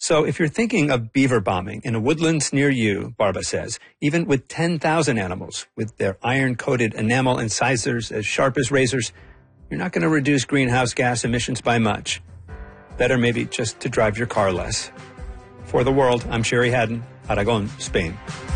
So if you're thinking of beaver bombing in a woodlands near you, Barba says, even with 10,000 animals with their iron-coated enamel incisors as sharp as razors, you're not going to reduce greenhouse gas emissions by much. Better maybe just to drive your car less. For the World, I'm Sherry Haddon, Aragon, Spain.